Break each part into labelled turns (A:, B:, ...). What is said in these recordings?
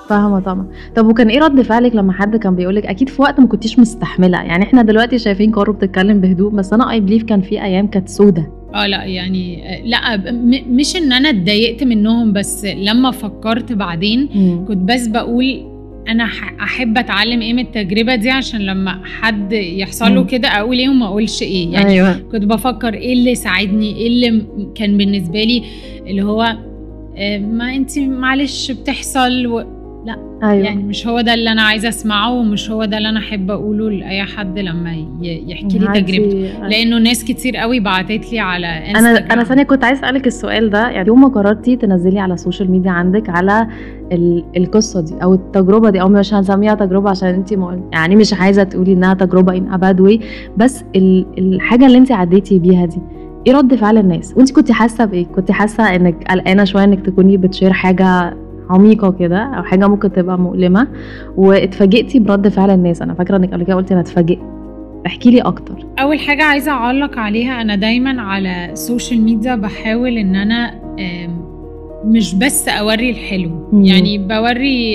A: فاهمة طبعا. طب وكان ايه رد فعلك لما حد كان بيقولك؟ اكيد في وقت ما كنتيش مستحملة، يعني احنا دلوقتي شايفين كارو بتتكلم بهدوء، بس انا اي بليف كان في ايام كانت سودة.
B: لا يعني لا مش ان انا اتضايقت منهم، بس لما فكرت بعدين كنت بس بقول انا احب اتعلم ايه من التجربه دي، عشان لما حد يحصل له كده اقول ايه وما اقولش ايه. يعني
A: أيوة.
B: كنت بفكر ايه اللي ساعدني، ايه اللي كان بالنسبه لي اللي هو ما انتي معلش بتحصل لا.
A: أيوة.
B: يعني مش هو ده اللي انا عايزه اسمعه، ومش هو ده اللي انا احب اقوله لاي حد لما يحكي لي تجربته. لانه ناس كتير قوي بعتت لي على انستغرام.
A: انا ثانيه كنت عايز اسالك السؤال ده، يعني يوم ما قررتي تنزلي على السوشيال ميديا عندك على القصه دي او التجربه دي، او مش هنسميها تجربه عشان انت يعني مش عايزه تقولي انها تجربه ان اباد واي، بس الحاجه اللي انت عديتي بيها دي ايه رد فعل الناس؟ وانت كنتي حاسه بايه؟ كنتي حاسه انك قلقانه شويه انك تكوني بتشير حاجه عميقه كده او حاجه ممكن تبقى مؤلمه واتفاجئتي برد فعل الناس؟ انا فاكره انك قبل كده قلتي انا اتفاجئت، احكي لي اكتر.
B: اول حاجه عايزه اعلق عليها، انا دايما على السوشيال ميديا بحاول ان انا مش بس اوري الحلو، يعني بوري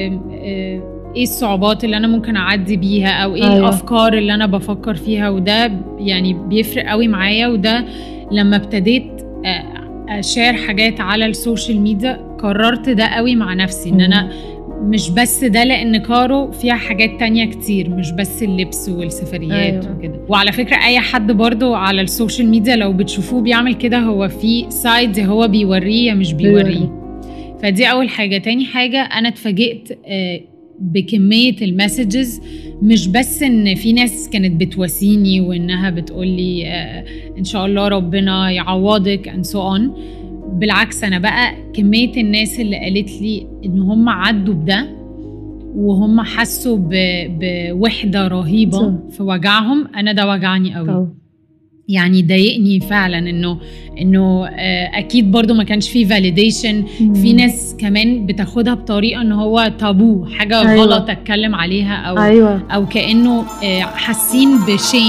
B: ايه الصعوبات اللي انا ممكن اعدي بيها او ايه الافكار اللي انا بفكر فيها، وده يعني بيفرق قوي معايا. وده لما ابتديت اشير حاجات على السوشيال ميديا قررت ده قوي مع نفسي، ان انا مش بس ده، لان كارو فيها حاجات تانية كتير، مش بس اللبس والسفريات وكده. وعلى فكرة اي حد برضو على السوشيال ميديا لو بتشوفوه بيعمل كده، هو في سايد هو بيوريه مش بيوريه. فدي اول حاجة. تاني حاجة انا اتفاجئت بكمية المسجز، مش بس ان في ناس كانت بتواسيني وانها بتقولي ان شاء الله ربنا يعوضك and so on. بالعكس انا بقى كمية الناس اللي قالت لي ان هم عدوا بده وهم حسوا بوحدة رهيبة في وجعهم، انا ده وجعني قوي. يعني ضايقني فعلا انه اكيد برضو ما كانش فيه فاليديشن. في ناس كمان بتاخدها بطريقه ان هو تابو، حاجه غلط اتكلم عليها او او كانه حاسين بشيء